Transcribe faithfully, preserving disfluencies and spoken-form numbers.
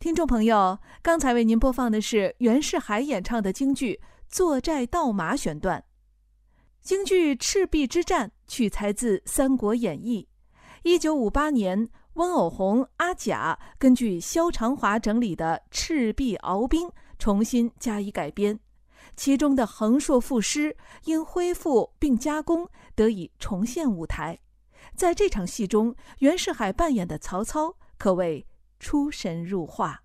听众朋友，刚才为您播放的是袁世海演唱的京剧《坐寨盗马》选段。京剧《赤壁之战》取材自《三国演义》，一九五八年，温偶红、阿甲根据萧长华整理的《赤壁鏖兵》重新加以改编，其中的横槊赋诗因恢复并加工得以重现舞台。在这场戏中，袁世海扮演的曹操可谓出神入化。